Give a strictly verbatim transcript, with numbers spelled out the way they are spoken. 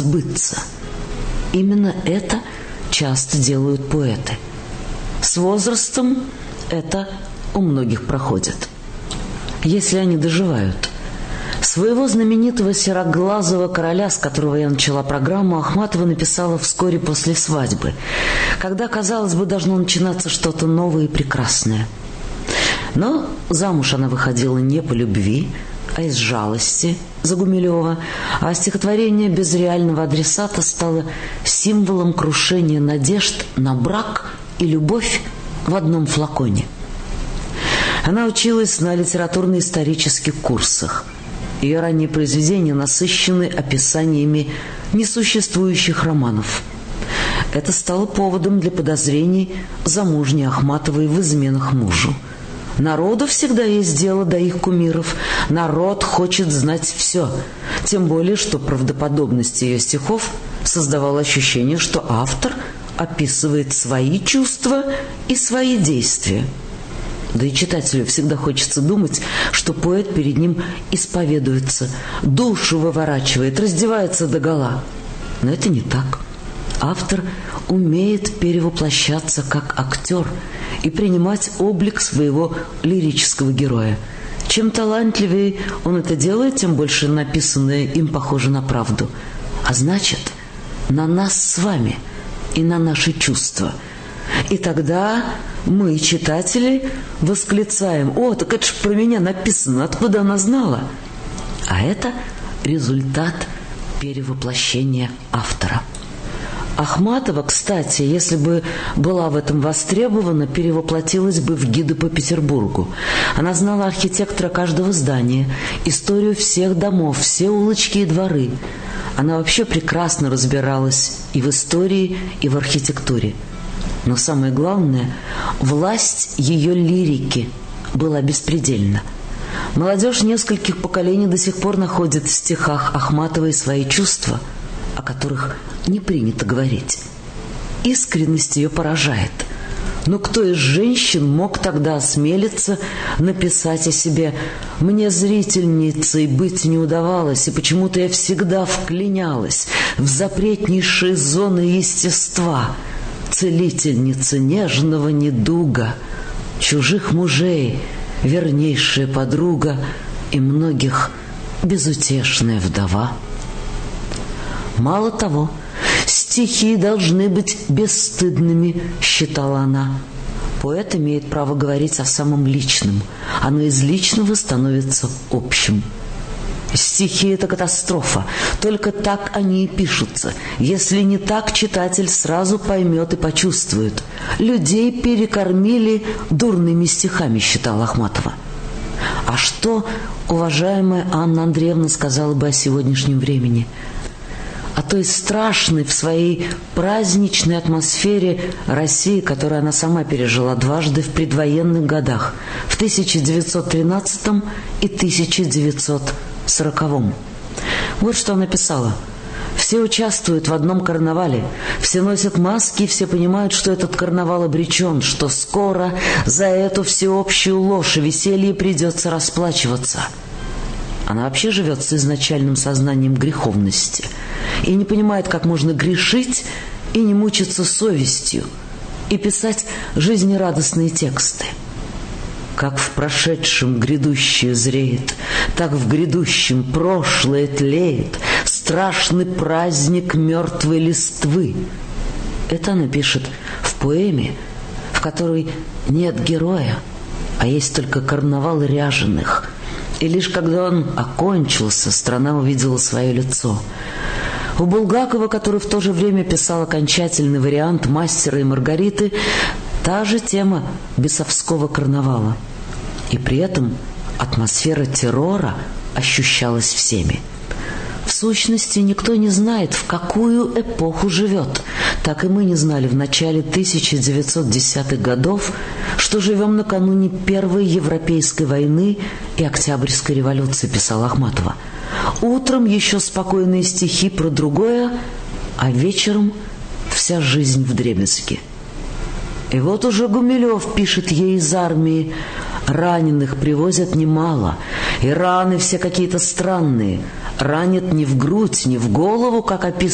сбыться. Именно это часто делают поэты. С возрастом это у многих проходит, если они доживают. Своего знаменитого сероглазого короля, с которого я начала программу, Ахматова написала вскоре после свадьбы, когда, казалось бы, должно начинаться что-то новое и прекрасное. Но замуж она выходила не по любви, а из жалости за Гумилева, а стихотворение без реального адресата стало символом крушения надежд на брак и любовь в одном флаконе. Она училась на литературно-исторических курсах. Ее ранние произведения насыщены описаниями несуществующих романов. Это стало поводом для подозрений замужней Ахматовой в изменах мужу. Народу всегда есть дело до их кумиров. Народ хочет знать все. Тем более, что правдоподобность ее стихов создавала ощущение, что автор описывает свои чувства и свои действия. Да и читателю всегда хочется думать, что поэт перед ним исповедуется, душу выворачивает, раздевается догола. Но это не так. Автор умеет перевоплощаться как актер и принимать облик своего лирического героя. Чем талантливее он это делает, тем больше написанное им похоже на правду. А значит, на нас с вами и на наши чувства. И тогда мы, читатели, восклицаем: «О, так это ж про меня написано, откуда она знала?» А это результат перевоплощения автора. Ахматова, кстати, если бы была в этом востребована, перевоплотилась бы в гида по Петербургу. Она знала архитектора каждого здания, историю всех домов, все улочки и дворы. Она вообще прекрасно разбиралась и в истории, и в архитектуре. Но самое главное, власть ее лирики была беспредельна. Молодежь нескольких поколений до сих пор находит в стихах Ахматовой свои чувства, о которых не принято говорить. Искренность ее поражает. Но кто из женщин мог тогда осмелиться написать о себе: «Мне зрительницей быть не удавалось, и почему-то я всегда вклинялась в запретнейшие зоны естества, целительница нежного недуга, чужих мужей, вернейшая подруга и многих безутешная вдова». Мало того, стихи должны быть бесстыдными, считала она. Поэт имеет право говорить о самом личном, оно из личного становится общим. Стихи — это катастрофа. Только так они и пишутся. Если не так, читатель сразу поймет и почувствует. Людей перекормили дурными стихами, считала Ахматова. А что уважаемая Анна Андреевна сказала бы о сегодняшнем времени? О той страшной в своей праздничной атмосфере России, которую она сама пережила дважды в предвоенных годах, в тысяча девятьсот тринадцатом и тысяча девятьсот сороковом. Вот что она писала: «Все участвуют в одном карнавале, все носят маски, все понимают, что этот карнавал обречен, что скоро за эту всеобщую ложь и веселье придется расплачиваться». Она вообще живет с изначальным сознанием греховности и не понимает, как можно грешить и не мучиться совестью, и писать жизнерадостные тексты. Как в прошедшем грядущее зреет, так в грядущем прошлое тлеет страшный праздник мертвой листвы. Это она пишет в поэме, в которой нет героя, а есть только карнавал ряженых. И лишь когда он окончился, страна увидела свое лицо. У Булгакова, который в то же время писал окончательный вариант «Мастера и Маргариты», та же тема бесовского карнавала. И при этом атмосфера террора ощущалась всеми. В сущности, никто не знает, в какую эпоху живет. Так и мы не знали в начале тысяча девятьсот десятых годов, что живем накануне Первой Европейской войны и Октябрьской революции, писала Ахматова. Утром еще спокойные стихи про другое, а вечером вся жизнь вдребезги. И вот уже Гумилев пишет ей из армии: «Раненых привозят немало, и раны все какие-то странные. Ранят не в грудь, не в голову, как описано